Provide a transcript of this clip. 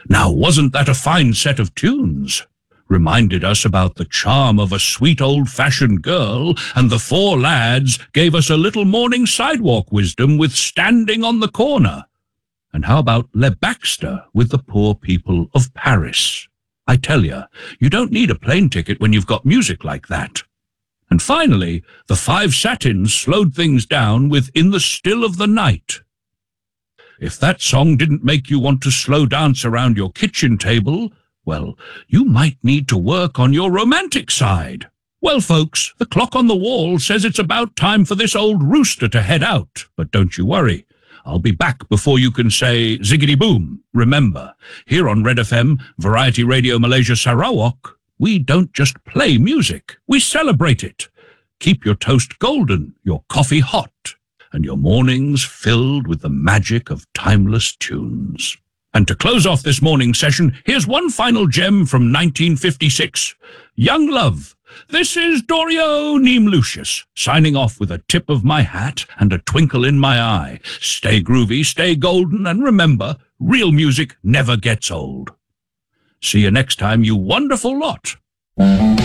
Now, wasn't that a fine set of tunes? Reminded us about the charm of a sweet old-fashioned girl, and the four lads gave us a little morning sidewalk wisdom with Standing on the Corner. And how about Le Baxter with the poor people of Paris? I tell you don't need a plane ticket when you've got music like that. And finally, the Five Satins slowed things down with In the Still of the Night. If that song didn't make you want to slow dance around your kitchen table, well, you might need to work on your romantic side. Well, folks, the clock on the wall says it's about time for this old rooster to head out. But don't you worry. I'll be back before you can say ziggity-boom. Remember, here on Red FM, Variety Radio Malaysia Sarawak, we don't just play music, we celebrate it. Keep your toast golden, your coffee hot, and your mornings filled with the magic of timeless tunes. And to close off this morning session, here's one final gem from 1956, Young Love. This is Dorio Neem Lucius, signing off with a tip of my hat and a twinkle in my eye. Stay groovy, stay golden, and remember, real music never gets old. See you next time, you wonderful lot.